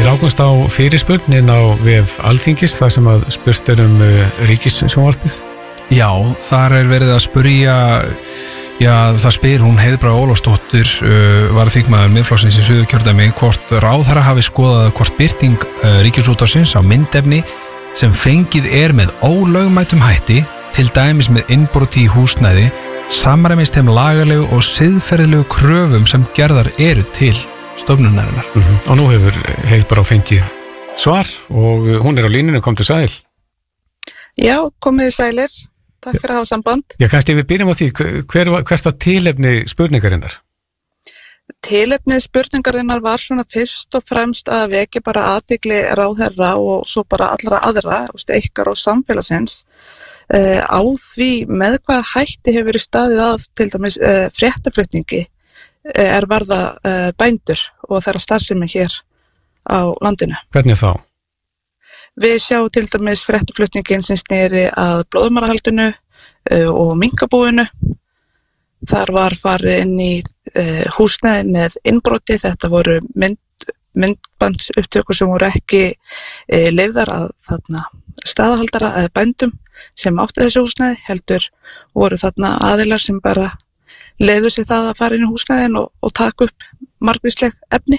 rákumst á fyrirspurnin á vef Alþingis þar sem að spurt ríkissjónvarpið. Já, þar verið að spyrja, það spyr hún Heiðbrá Ólafsdóttir, varaþingmaður Miðflokksins í Suðurkjördæmi, hvort ráðherra hafi skoðað hvort birting Ríkisútvarpsins á myndefni sem fengið með ólögmætum hætti, til dæmis með innbroti í húsnæði, samræmist þeim lagalegu og siðferðilegu kröfum sem gerðar eru til stofnunarinnar. Og nú hefur Heiðbrá fengið svar og hún á línunni, kom til sæl. Já, komið sælir. Takk fyrir að hafa samband. Já, kannski við byrjum á því, hvert var tilefni spurningarinnar? Tilefni spurningarinnar var svona fyrst og fremst að vekja bara athygli ráðherra og svo bara allra aðra, ykkar og samfélagsins, á því með hvaða hætti hefur verið staðið að til dæmis fréttaflutningi varða bændur og þeirra starfsemi hér á landinu. Hvernig þá? Við sjáum til dæmis fréttaflutningin sem sneri að blóðmarahaldinu og minkabúinu. Þar var farið inn í húsnæði með innbroti. Þetta voru myndbandsupptökur sem voru ekki leyfðar að staðahaldara eða bændum sem átti þessu húsnæði, heldur voru þarna aðilar sem bara leyfðu sig það að fara inn í húsnæðin og taka upp margvísleg efni.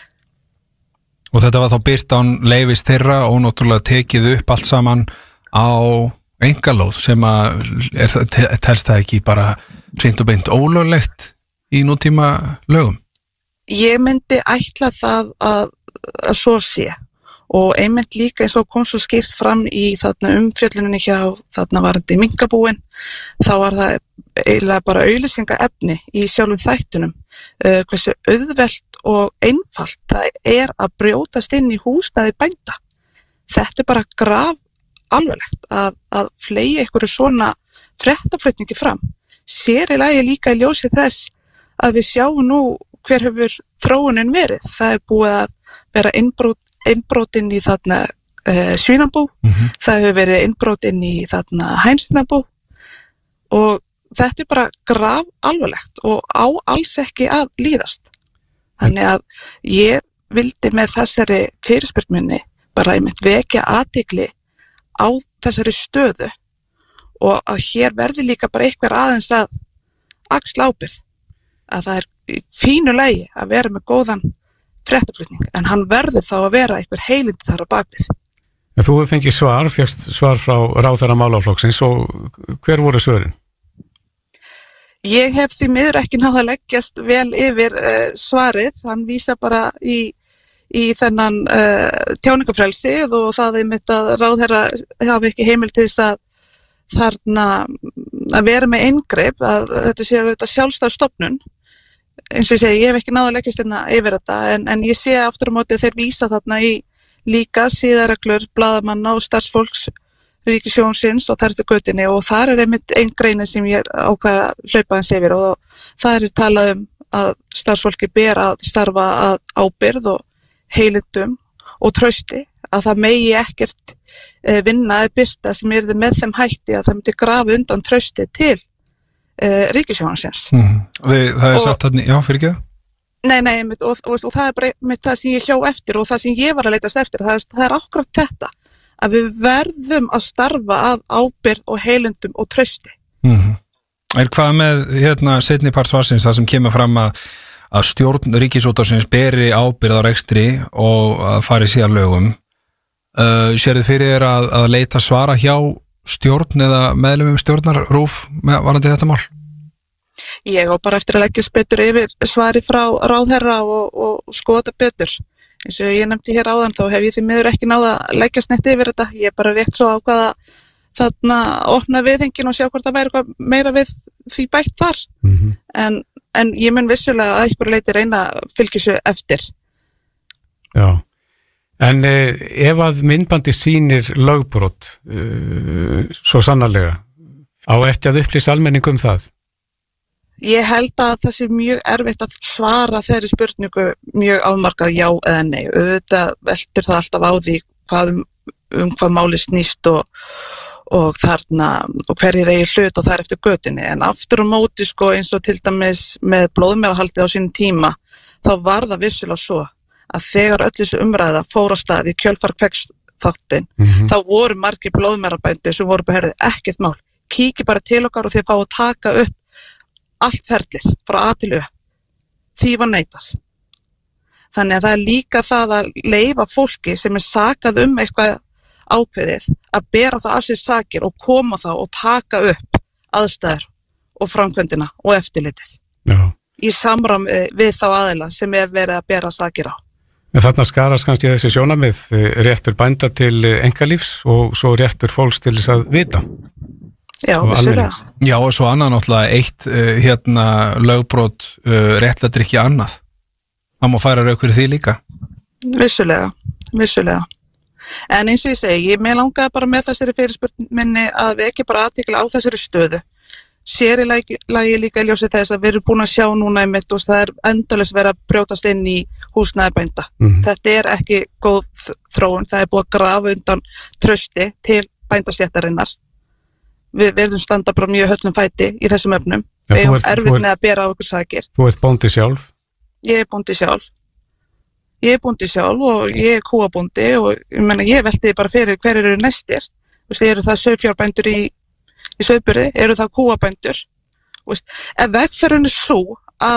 Og þetta var þá birt án leyfis þeirra og náttúrulega tekið upp allt saman á einkalóð sem að telst það ekki bara hreint og beint ólöglegt í nútíma lögum? Ég myndi ætla það að svo sé og einmitt líka eins og kom svo skýrt fram í umfjölluninni hjá varandi minkabúin, þá var það eiginlega bara auglýsingaefni í sjálfum þættunum, hversu auðvelt og einfalt það að brjótast inn í húsnæði bænda. Þetta bara graf alvarlegt að fleygja einhverju svona fréttaflutningi fram. Sér í lagi líka í ljósi þess að við sjáum nú hver hefur þróunin verið. Það búið að vera innbrotin í svínabú, það hefur verið innbrotin í hænsnabú og þetta bara graf alvarlegt og á alls ekki að líðast. Þannig að ég vildi með þessari fyrirspurn minni bara einmitt vekja athygli á þessari stöðu og að hér verði líka bara einhver aðeins að axla ábyrgð, að það í fínu lagi að vera með góðan fréttaflutning, en hann verður þá að vera einhver heilindi þar á bakvið. Þú hefur fengið fékkst svar frá ráðherra málaflokksins og hver voru svörin? Ég hef því miður ekki náð að leggjast vel yfir svarið, hann vísa bara í þennan tjáningafrelsið og það einmitt að ráðherra hafi ekki heimild til þess að vera með inngrip, að þetta sé að sjálfstæð stofnun. Eins og ég segi, ég hef ekki náð að leggjast yfir þetta, en ég sé aftur á móti að þeir vísa þarna í líka siðareglur blaðamanna og starfsfólks Ríkissjónsins og þar eftir götunni og þar einmitt einn greinin sem ég ákvaða hlaupa hans yfir og það talað að starfsfólki ber að starfa að ábyrgð og heilindum og trausti, að það megi ekkert vinna eða birta sem með þeim hætti að það myndi grafa undan trausti til Ríkissjónsins. Það sagt þarna, já, fyrir ekki það? Nei, og það bara það sem ég hjá eftir og það sem ég var að leitast eftir, það akkurat þetta, að við verðum að starfa að ábyrgð og heilundum og trausti. Hvað með seinni part svarsins, það sem kemur fram að stjórn Ríkisútvarpsins beri ábyrgð á rekstri og að fari síðan lögum, sérðu fyrir þér að leita svara hjá stjórn eða meðlumum stjórnar RÚV varðandi þetta mál? Ég á bara eftir að leggja betur yfir svari frá ráðherra og skoða betur. Eins og ég nefndi hér áðan, þá hef ég því miður ekki náð að leggjast neitt yfir þetta. Ég er bara rétt svo ákvað að opna viðhengin og sjá hvort það væri eitthvað meira við því bætt þar. En ég mun vissulega að einhverju leyti reyna að fylgja svo eftir. Já, en ef að myndbandi sýnir lögbrot, svo sannarlega, á ekki að upplýsa almenning það? Ég held að það sé mjög erfitt að svara þeirri spurningu mjög afmarkað já eða nei. Auðvitað veltur það alltaf á því hvað máli snýst og þarna og hverjir eigi hlut og þar eftir götunni. En aftur á móti eins og til dæmis með blóðmerahaldið á sínum tíma, þá var það vissulega svo að þegar öll þessu umræða fór á stað í kjölfar Kveiksþáttinn, þá voru margir blóðmerabændur sem voru bara ekkert mál. Kíkið bara til okkar og þið fá að taka upp allt ferlið frá A til Ö. Því var neitað. Þannig að það líka það að leyfa fólki sem sakað eitthvað ákveðið að bera það af sér sakir og koma þá og taka upp aðstæður og framkvæmdina og eftirlitið. Já. Í samræmi við þá aðila sem verið að bera sakir á. En þarna skarast kannski þessi sjónarmið, réttur bænda til einkalífs og svo réttur fólks til þess að vita. Já, vissulega. Já, og svo annað náttúrulega eitt lögbrot réttlætir ekki annað. Það má færa rauk fyrir því líka. Vissulega. En eins og ég segi, mér langaði bara með þessari fyrirspurn minni að vekja bara athygli á þessari stöðu. Sér í lagi líka í ljósi þess að við erum búin að sjá núna einmitt og það endalaust verið að brjótast inn í húsnæði bænda. Þetta ekki góð þróun, það búið að grafa undan trausti til bændastéttarinnar. Við verðum standa bara mjög höllum fæti í þessum efnum. Við erum erfitt með að bera á okkur sakir. Þú ert bóndi sjálf? Ég er bóndi sjálf og ég er kúabóndi og ég velti bara fyrir hver eru næstir. Eru það sauðfjárbændur í sauðburði, eru það kúabændur? Ef vegferðin er svo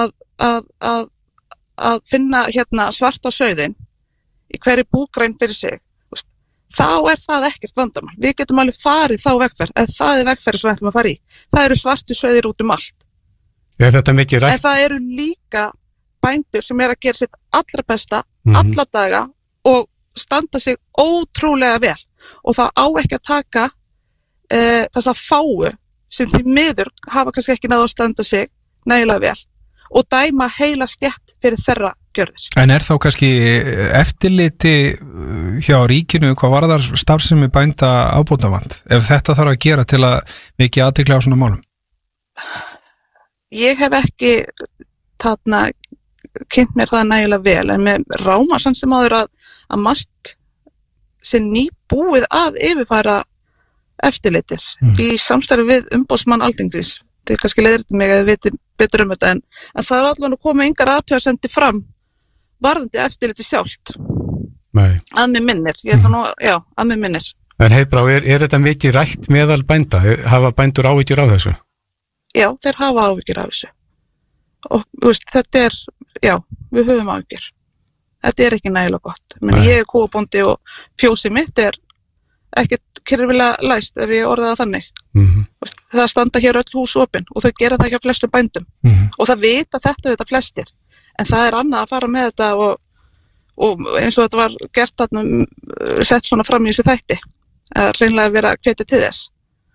að finna svarta sauðin í hverju búgrein fyrir sig, þá það ekkert vandamál. Við getum alveg farið þá vegferð, ef það vegferð sem við ætlum að fara í. Það eru svartu sauðir út allt. Er þetta mikið rætt? En það eru líka bændur sem að gera sitt allra besta, alla daga og standa sig ótrúlega vel. Og það á ekki að taka þessa fáu sem því miður hafa kannski ekki náð að standa sig nægilega vel og dæma heila stétt fyrir þeirra gjörðir. En þá kannski eftirliti hjá ríkinu hvað varðar starfsemi bænda ábótavand ef þetta þarf að gera til að mikið athygli á svona málum? Ég hef ekki kynnt mér það nægilega vel en með rámasann sem áður að margt sem nýbúið að yfirfæra eftirlitir í samstarfi við umboðsmann Alþingis. Þið kannski leiðir mig að þið viti betur þetta en það allavega að koma engar athugasemdir fram varðandi eftirliti sjálft. Nei. Að mig minnir. Að mig minnir. En Heiðbrá, er þetta mikið rætt meðal bænda? Hafa bændur áhyggjur af þessu? Já, þeir hafa áhyggjur af þessu. Og þetta við höfum áhyggjur. Þetta ekki nægilega gott. Ég er kúabóndi og fjósið mitt ekkert kyrfilega læst ef ég orða það þannig. Það standa hér öll hús opin og þau gera það hjá flestum bændum. Og það vita þetta flestir. En það annað að fara með þetta og eins og þetta var gert sett svona fram í þessu þætti. Að hreinlega vera að hvetja til þess.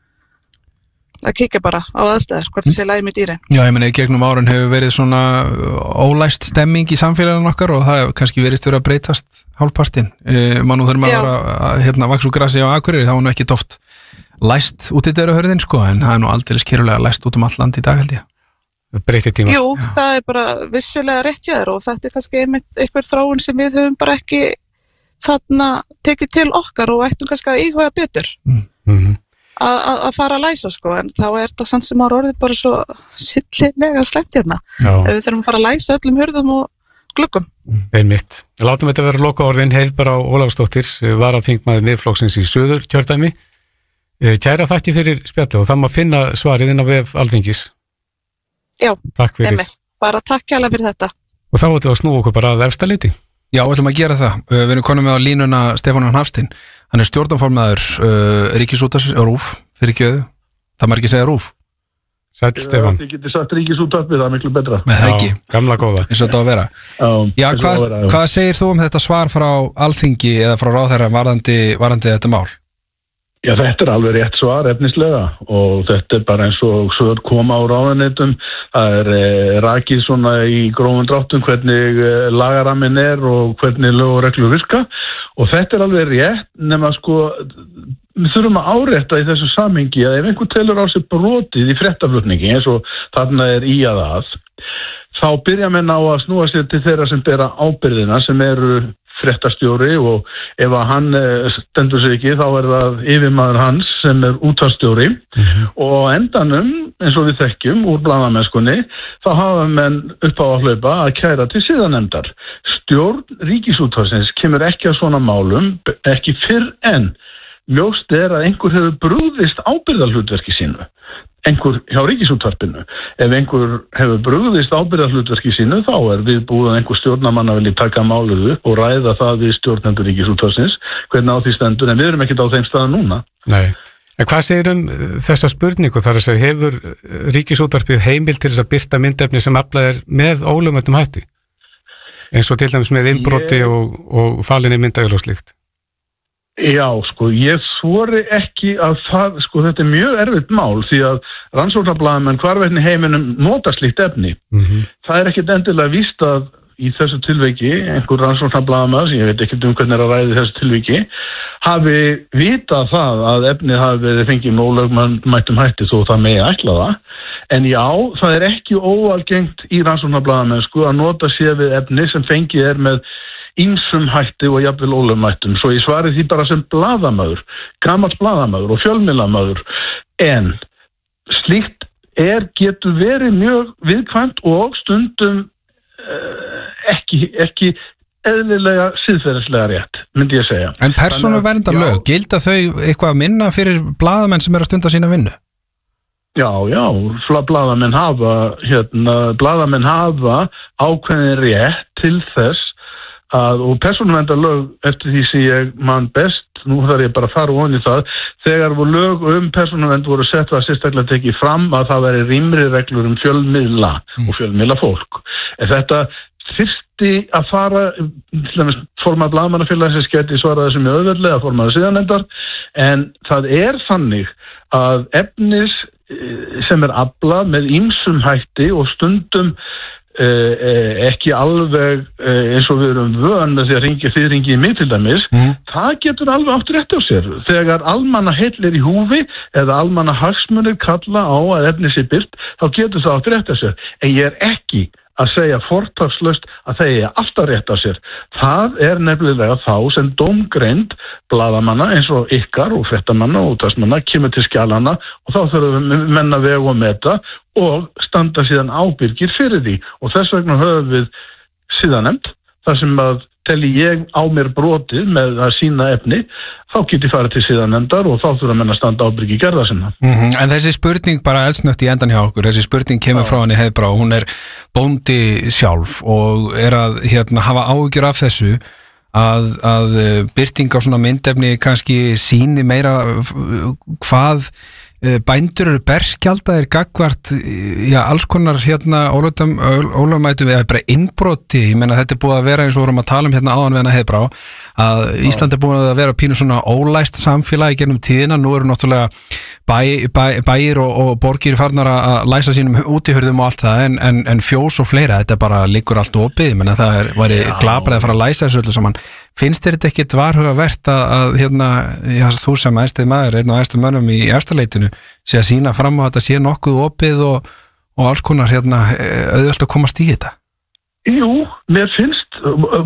Að kíkja bara á aðstæður, hvort það sé lagi með dýrin. Já, ég meina, í gegnum árin hefur verið svona ólæst stemming í samfélaginu okkar og það kannski verið að breytast hálfpartinn. Nú þurfum að vera vaks úr grasi á Akureyri, það var nú ekki oft læst út í dyrahurðin, en það nú aldeilis kerulega læst út all land í dag, held ég. Breytið tíma. Jú, það bara vissulega rétt hjá þér og þetta kannski einhver þróun sem við höfum bara ekki tekið til okkar og ættum kannski að íhuga betur. Að fara að læsa en þá það samt sem orðið bara svo sillilega slæmt hérna. Ef við þurfum að fara að læsa öllum hurðum og gluggum. Einmitt. Látum þetta vera lokaorðin. Heiðbrá Ólafsdóttir, varaþingmaður Miðflokksins í Suðurkjördæmi. Kæra þakki fyrir spjalli og það má finna svarið inn á vef Alþingis. Já, takk fyrir. Bara takk kærlega fyrir þetta. Og þá ætlum við að snúa okkur bara að efsta leyti. Já, við ætlum að gera það. Við erum konum með á línuna Stefán Hafstein. Hann stjórnarformaður Ríkisútvarps RÚV, fyrirgefðu. Það má ekki segja RÚV. Sæll Stefán. Ég geti sagt Ríkisútvarpið, það miklu betra. Með það ekki. Gamla góða. Eins og þetta á að vera. Já, hvað segir þú þetta svar frá Alþingi eða frá ráðherra varðandi þetta mál? Já, þetta alveg rétt svar efnislega og þetta bara eins og svör koma á ráðuneytum. Það rakið svona í grófum dráttum hvernig lagaramminn og hvernig lög og reglur virka og þetta alveg rétt nema við þurfum að árétta í þessu samhengi að ef einhver telur á sig brotið í fréttaflutningi eins og þarna í þá byrja menn á að snúa sér til þeirra sem bera ábyrgðina sem eru fréttastjóri og ef að hann stendur sig ekki þá það yfirmaður hans sem útvarpsstjóri og á endanum eins og við þekkjum úr blaðamennskunni þá hafa menn upp á að hlaupa að kæra til siðanefndar. Stjórn Ríkisútvarpsins kemur ekki að svona málum, ekki fyrr en ljóst að einhver hefur brugðist ábyrgðarhlutverki sínu. Einhver hjá Ríkisútvarpinu. Ef einhver hefur brugðist ábyrgðarhlutverki sínu þá viðbúið að einhver stjórnarmanna vilji taka málið upp og ræða það við stjórnendur Ríkisútvarpsins hvernig á því stendur, en við erum ekkert á þeim staða núna. Nei. En hvað segir þessa spurningu þar að segja, hefur Ríkisútvarpið heimild til þess að birta myndefni sem aflað með ólögmætum hætti? Eins og til dæmis með innbroti og falinni myndavél og slíkt. Já, ég þori ekki að það, þetta mjög erfitt mál því að rannsóknarblaðamenn hvarvetna í heiminum nota slíkt efni. Það ekkert endilega víst að í þessu tilviki, einhver rannsóknarblaðamaður, ég veit ekki hvernig að ræði þessu tilviki, hafi vitað það að efnið hafi verið fengið með ólögmætum hætti þó það megi ætla það. En já, það ekki óalgengt í rannsóknarblaðamennsku að nota sér við efni sem fengið með ýmsum hætti og jafnvel ólögmætum. Svo ég svari því bara sem blaðamaður, gamall blaðamaður og fjölmiðlamaður. En slíkt getur verið mjög viðkvæmt og stundum ekki eðlilega siðferðislega rétt, myndi ég segja. En persónuverndarlög, gilda þau eitthvað minna fyrir blaðamenn sem að stunda sína vinnu? Já, blaðamenn hafa ákveðin rétt til þess og persónuverndarlög eftir því sem ég man best, nú þarf ég bara að fara ofan í það, þegar lög persónuvernd voru sett var sérstaklega tekið fram að það væri rýmri reglur fjölmiðla og fjölmiðlafólk. Þetta þyrfti að fara, til dæmis formað blaðamannafélagsins gæti svara þessu mjög auðveldlega, formaður siðanefndar, en það þannig að efnis sem aflað með ýmsum hætti og stundum ekki alveg eins og við erum vön með því að þið ringið mig til dæmis, það getur alveg átt rétt á sér. Þegar almannaheill í húfi eða almannahagsmunir kalla á að efni sé birt, þá getur það átt rétt á sér. En ég ekki að segja fortakslaust að það alltaf rétt á sér. Það nefnilega þá sem dómgreind blaðamanna eins og ykkar og fréttamanna og útvarpsmanna kemur til skjalana og þá þurfum menn að vega og meta og standa síðan ábyrgir fyrir því. Og þess vegna höfum við siðanefnd, þar sem að telli ég á mér brotið með að sína efni, þá get ég farið til siðanefndar og þá þurfa menn að standa ábyrgi gerða sinna. En þessi spurning bara eldsnögt í endan hjá okkur, þessi spurning kemur frá henni Heiðbrá, hún bóndi sjálf og að hafa áhyggjur af þessu að birting á svona myndefni kannski sýni meira hvað bændur eru berskjaldaðir gagnvart alls konar ólögmætum eða bara innbroti. Ég meina þetta búið að vera eins og vorum að tala áðan við hana Heiðbrá að Ísland búið að vera pínu svona ólæst samfélagi gennum tíðina. Nú eru náttúrulega bæir og borgir farnar að læsa sínum útihurðum og allt það en fjós og fleira, þetta bara liggur allt opið. Menna það væri glabrið að fara að læsa þessu öllu saman. Finnst þér þetta ekkit varhugavert að þú sem æðsti maður, einn af æðstu mönnum í Efstaleitinu, sé að sýna fram á þetta sé nokkuð opið og alls konar auðvelt að komast í þetta? Jú, mér finnst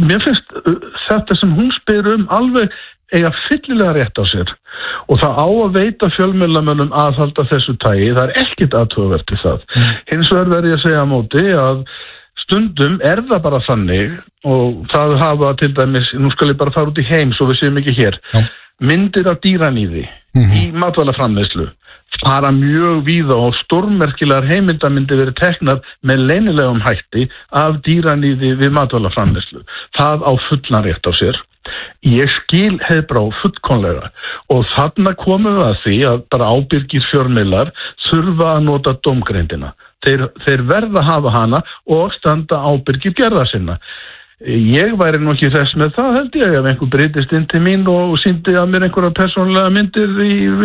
þetta sem hún spyr alveg eiga fyllilega rétt á sér og það á að veita fjölmiðlamönnum aðhalda þessu tagi, það ekkit athugavert í það. Hins vegar verð ég að segja á móti að stundum það bara þannig og það hafa til dæmis, nú skal ég bara fara út í heim svo við séum ekki hér, myndir af dýraníði í matvælaframleiðslu fara mjög víða og stórmerkilegar heimildamindir verið teknar með leynilegum hætti af dýraníði við matvælaframleiðslu. Það á fullan rétt á sér. Ég skil Heiðbrá fullkomlega og þarna komum við að því að bara ábyrgir fjölmiðlar þurfa að nota dómgreindina. Þeir verða að hafa hana og standa ábyrgir gerða sinna. Ég væri nú ekki þess með það held ég ef einhver breytist inn til mín og sýndi að mér einhverja persónulega myndir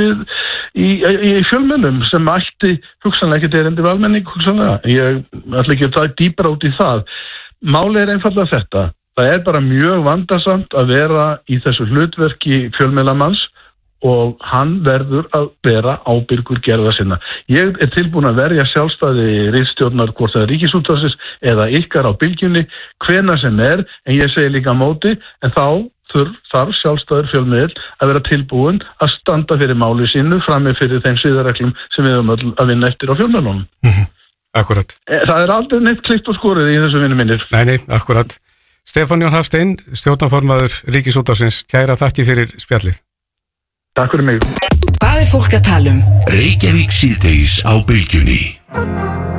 í fjölmiðlum sem ætti hugsanlega ekki erindi við almenning hugsanlega. Ég ætla ekki að taka dýpra út í það. Málið einfaldlega þetta. Það bara mjög vandasamt að vera í þessu hlutverki fjölmiðlamanns og hann verður að vera ábyrgur gerða sinna. Ég tilbúin að verja sjálfstæði ritstjórnar hvort það Ríkisútvarpsins eða ykkar á Bylgjunni, hvenær sem en ég segi líka á móti, en þá þarf sjálfstæður fjölmiðill að vera tilbúin að standa fyrir máli sínu frammi fyrir þeim siðareglum sem við höfum öll að vinna eftir á fjölmiðlunum. Akkurat. Það aldrei neitt klikt og skorið í þessu vinnu mínir. Nei, akkurat. Stefán Jón Hafstein, stjórnarformaður Ríkisútvarpsins, kæra þakki fyrir spjallið. Takk fyrir mig. Hvað fólk að tala um? Reykjavík síðdegis á Bylgjunni.